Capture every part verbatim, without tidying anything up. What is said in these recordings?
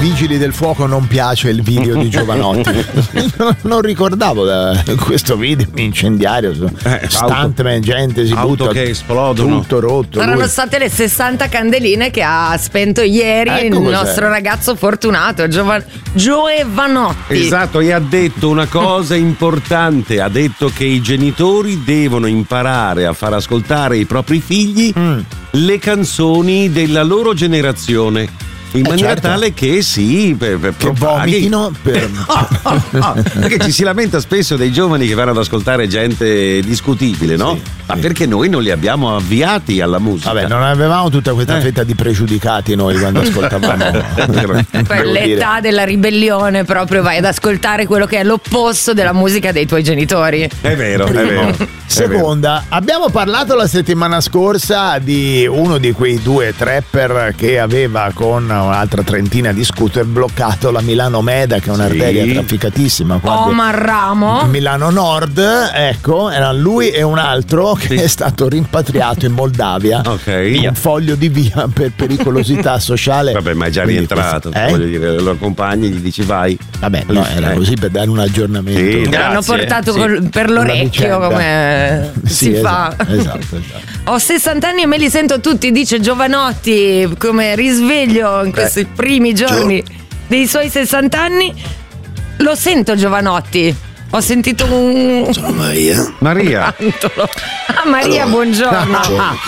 Vigili del Fuoco non piace il video di Jovanotti. non, non ricordavo da questo video incendiario, eh, stuntman, gente si auto butta, che esplodono, tutto rotto. Erano lui. state le sessanta candeline che ha spento ieri Ecco il cos'è. nostro ragazzo fortunato Giovan- Giovanotti. Esatto, e ha detto una cosa importante, ha detto che i genitori devono imparare a far ascoltare ai propri figli mm. le canzoni della loro generazione. In eh maniera certo. tale che sì, per, per che vomitino per... oh, oh, oh, perché ci si lamenta spesso dei giovani che vanno ad ascoltare gente discutibile, no? Sì, Ma sì. perché noi non li abbiamo avviati alla musica? Vabbè, non avevamo tutta questa Eh. fetta di pregiudicati noi quando ascoltavamo. Quell'età della ribellione, proprio vai ad ascoltare quello che è l'opposto della musica dei tuoi genitori. È vero, è vero. È Seconda, vero. abbiamo parlato la settimana scorsa di uno di quei due trapper che aveva con un'altra trentina di scooter bloccato la Milano Meda, che è un'arteria Sì. trafficatissima qua di Omar Ramo. Milano Nord, ecco, era lui e un altro che Sì. è stato rimpatriato in Moldavia Ok. con un foglio di via per pericolosità sociale. Vabbè, ma è già Quindi rientrato. questo- eh? Voglio dire, lo accompagni, gli dici vai. Vabbè, no, era Eh. così per dare un aggiornamento. Sì, L'hanno Grazie, portato sì. col- per Una l'orecchio vicenda. come Sì, si esatto, fa. esatto, esatto. Ho sessanta anni e me li sento tutti, dice Giovanotti, come risveglio in questi primi giorni dei suoi sessanta anni. Lo sento Giovanotti. Ho sentito un Sono Maria. Maria. cantolo. Ah Maria, Allora. buongiorno.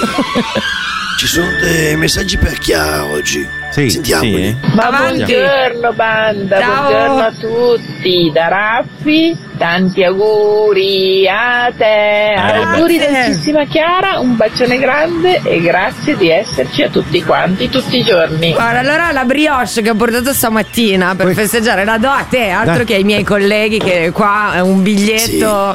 Ci sono dei messaggi per Chiara oggi. Sì. Sentiamoli. Ma Avanti. buongiorno banda, Ciao. buongiorno a tutti, da Raffi, tanti auguri a te, auguri Grazie. dolcissima Chiara, un bacione grande e grazie di esserci a tutti quanti, tutti i giorni. Guarda, allora la brioche che ho portato stamattina per Poi- festeggiare la do a te, altro Dai. che ai miei colleghi che qua è un biglietto.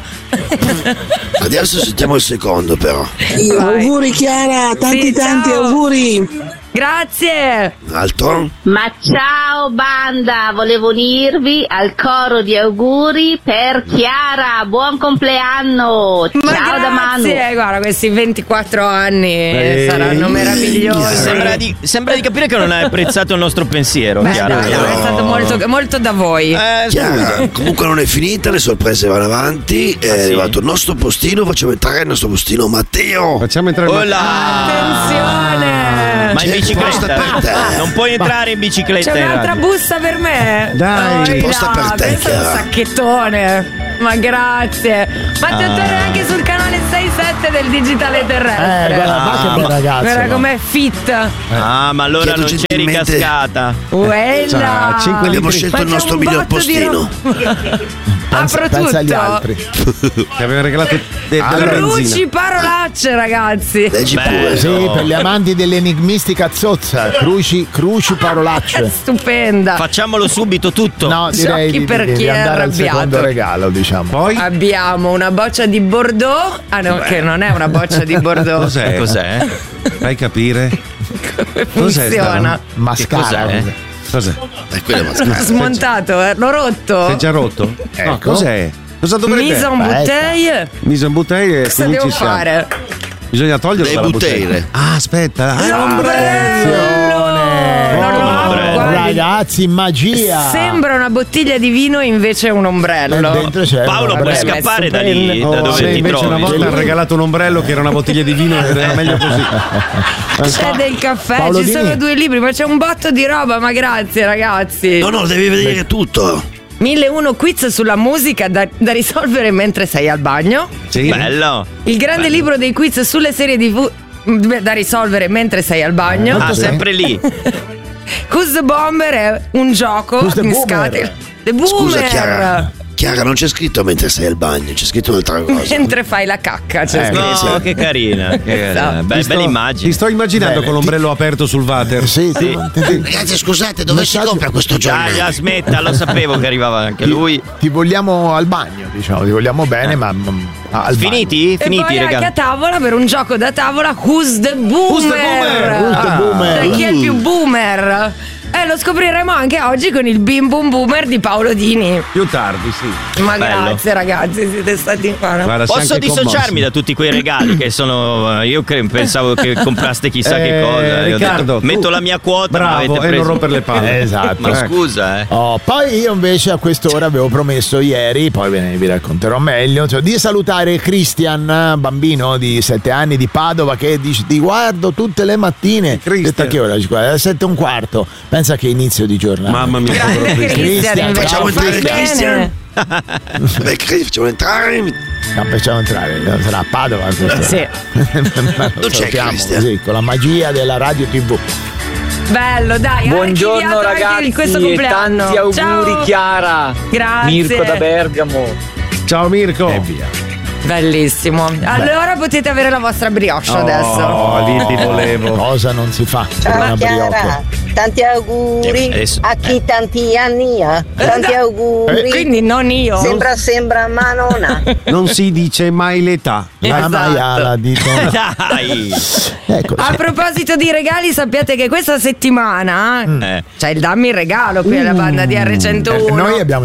Adesso sentiamo il secondo però. Vai. Auguri Chiara, tanti Sì, tanti ciao. auguri. Grazie. Un altro? Ma ciao banda, volevo unirvi al coro di auguri per Chiara, buon compleanno, ciao Ma da Manu. grazie, guarda, questi ventiquattro anni Ehi. saranno meravigliosi. Sembra di, sembra di capire che non hai apprezzato il nostro pensiero, Beh, Chiara. dai, no, è stato molto, molto da voi. Eh, Chiara, scusa. comunque non è finita, le sorprese vanno avanti. È arrivato il nostro postino, facciamo entrare il nostro postino Matteo. Facciamo entrare Oh là. Attenzione. Ma in C'è posta per bicicletta? te. Non puoi entrare in bicicletta. C'è in un'altra radio. busta per me? Dai. Dai, C'è posta no, per te, questo è un Chiara. sacchettone. Ma grazie. Ma ti Ah. torna anche sul canale sei sette del digitale terrestre. Eh, guarda, ma che bel ragazzo. Guarda no? com'è fit. Ah, ma allora Chiedo non c'eri gentilmente- cascata. Quella. cinque Abbiamo litri. scelto Ma il c'è nostro un miglior botto di postino. roba. Pensa, Apro pensa agli tutto. altri. Che aveva regalato de- della Allora, benzina. Cruci parolacce, ragazzi. Leggi Beh, pure. Sì, per gli amanti dell'enigmistica zozza, cruci, cruci parolacce. Stupenda. Facciamolo subito tutto. No, direi Giochi di, per di- chi di è andare al arrabbiato. secondo regalo, diciamo. Poi Abbiamo una boccia di Bordeaux. Ah no, che non è una boccia di Bordeaux. cos'è? Cos'è? Fai capire? Come Cos'è funziona? Mascara. cos'è? Cos'è? Eh, quella è mascara. Smontato, eh, l'ho rotto. Sei già rotto? Ecco. No, cos'è? Cosa dovrebbe Mise en bouteille. Mise en bouteille e Cosa quindi devo ci siamo. fare? Bisogna toglierlo Le dalla bottiglie. bottiglia. Ah, aspetta. Ah, L'ombrello! Non lo apro, Ombrello. guardi. Ragazzi, magia. Sembra una bottiglia di vino, invece è un ombrello. Dentro c'è Paolo, un puoi ombrello. scappare da stupendo. lì, da Oh, dove se ti invece trovi. una volta ha regalato un ombrello che era una bottiglia di vino ed era meglio così. C'è del caffè, Paolo ci Dini. sono due libri, ma c'è un botto di roba, ma grazie ragazzi. No, no, devi vedere tutto. mille e uno quiz sulla musica da, da risolvere mentre sei al bagno. Sì. Bello. Il grande Bello. libro dei quiz sulle serie tivù da risolvere mentre sei al bagno. Ah, Cos'è? sempre lì. Who's the Bomber è un gioco Who's the in Boomer? scatole. The Boomer. Scusa Chiara. Chiara, non c'è scritto mentre sei al bagno, c'è scritto un'altra cosa. Mentre fai la cacca, c'è Eh, scritto. No, che carina. Che carina. Esatto. Be- Ti sto- bella immagine. Ti sto immaginando Bene, con l'ombrello aperto sul water. Sì, sì. Ragazzi, scusate, dove si Messaggio- compra questo Dai, giornale? la smetta, lo sapevo che arrivava anche lui. Ti vogliamo al bagno, diciamo, ti vogliamo bene, ma ma- al Finiti? E Finiti, poi anche a ragazzi. tavola per un gioco da tavola Who's the Boomer? Who's the Boomer? Who's the Ah. Boomer? Cioè, chi è il più boomer? Beh, lo scopriremo anche oggi con il Bim Bum Boomer di Paolo Dini. Più tardi, sì. Ma Bello. grazie ragazzi, siete stati qua. Guarda, sei Posso anche dissociarmi commosso. da tutti quei regali che sono. Io cre- pensavo che compraste chissà Eh, che cosa. Io ho Riccardo, detto, metto tu- la mia quota. ma Bravo, avete e preso. non rompere le palle. Esatto. Ma Ecco. scusa, eh. Oh, poi io invece a quest'ora avevo promesso ieri, poi ve ne vi racconterò meglio, cioè, di salutare Christian, bambino di sette anni di Padova, che dice ti guardo tutte le mattine. Christian. Detta che ora? Alle sette e un quarto. Pensa che inizio di giornata. Mamma mia, Grande povero Cristian. Cristian, invece. Facciamo Fai entrare bene. Christian. Beh, Chris, facciamo entrare. Non facciamo entrare, sarà a Padova questa. Sì. Non c'è Christian. Così, con la magia della radio tivù. Bello, dai. Buongiorno archiviato anche ragazzi di questo e compleanno. tanti auguri Ciao. Chiara. Grazie. Mirko da Bergamo. Ciao Mirko. E via. Bellissimo. Allora potete avere la vostra brioche adesso. Oh, lì ti volevo. Cosa non si fa per una Ciao Chiara, brioche? tanti auguri Eh, adesso- a chi tanti anni ha. Tanti auguri. Quindi non io. Sembra, sembra, ma non ha. Non si dice mai l'età. La Esatto. maiala di Dai. Ecco, A proposito di regali, sappiate che questa settimana Eh. c'è il dammi il regalo qui alla banda di R centouno. noi abbiamo